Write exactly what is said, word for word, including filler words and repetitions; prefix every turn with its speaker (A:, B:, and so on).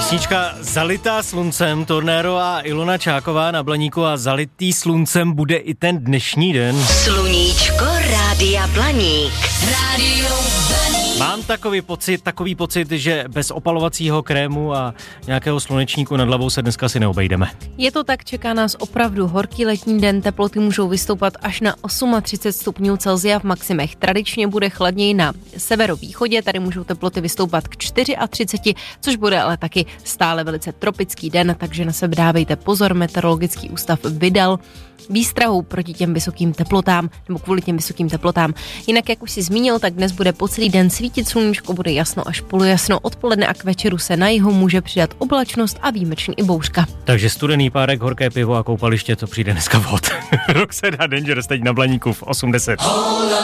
A: Písnička Zalitá sluncem, Tornero a Ilona Čáková na Blaníku a zalitý sluncem bude i ten dnešní den.
B: Sluníčko Rádia Blaník. Rádio Blaník.
A: Mám takový pocit, takový pocit, že bez opalovacího krému a nějakého slunečníku nad hlavou se dneska si neobejdeme.
C: Je to tak, čeká nás opravdu horký letní den, teploty můžou vystoupat až na třicet osm stupňů Celsia v maximech. Tradičně bude chladněji na severovýchodě, tady můžou teploty vystoupat k třiceti čtyři, což bude ale taky stále velice tropický den, takže na sebe dávejte pozor, meteorologický ústav vydal výstrahu proti těm vysokým teplotám, nebo kvůli těm vysokým teplotám. Jinak, jak už si zmínil, tak dnes bude po celý den svítit sluníčko, bude jasno až polojasno, odpoledne a k večeru se na jihu může přidat oblačnost a výjimečně i bouřka.
A: Takže studený párek, horké pivo a koupaliště, to přijde dneska vhod. Roxette a Dangerous teď na Blaníku v osm deset.